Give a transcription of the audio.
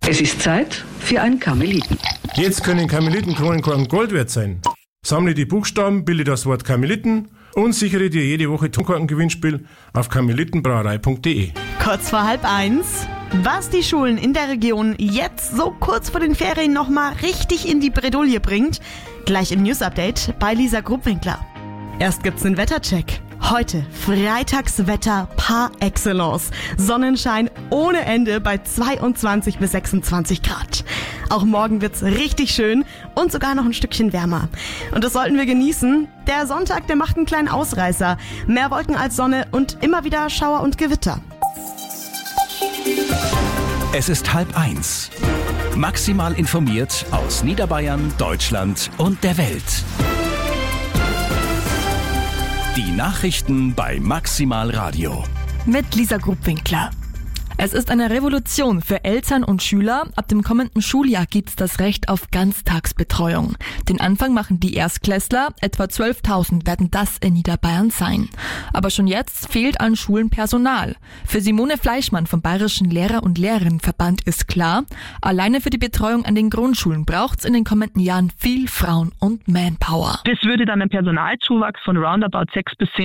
Es ist Zeit für ein Karmeliten. Jetzt können Karmelitenkronenkorken Gold wert sein. Sammle die Buchstaben, bilde das Wort Karmeliten und sichere dir jede Woche Tonkorkengewinnspiel auf karmelitenbrauerei.de. Kurz vor 12:30. Was die Schulen in der Region jetzt so kurz vor den Ferien nochmal richtig in die Bredouille bringt, gleich im News-Update bei Lisa Grubwinkler. Erst gibt's einen Wettercheck. Heute Freitagswetter par excellence. Sonnenschein ohne Ende bei 22 bis 26 Grad. Auch morgen wird's richtig schön und sogar noch ein Stückchen wärmer. Und das sollten wir genießen. Der Sonntag, der macht einen kleinen Ausreißer. Mehr Wolken als Sonne und immer wieder Schauer und Gewitter. Es ist 12:30. Maximal informiert aus Niederbayern, Deutschland und der Welt. Die Nachrichten bei Maximal Radio. Mit Lisa Grubwinkler. Es ist eine Revolution für Eltern und Schüler. Ab dem kommenden Schuljahr gibt's das Recht auf Ganztagsbetreuung. Den Anfang machen die Erstklässler. Etwa 12.000 werden das in Niederbayern sein. Aber schon jetzt fehlt an Schulen Personal. Für Simone Fleischmann vom Bayerischen Lehrer- und Lehrerinnenverband ist klar, alleine für die Betreuung an den Grundschulen braucht's in den kommenden Jahren viel Frauen- und Manpower. Das würde dann einen Personalzuwachs von roundabout 6 bis 10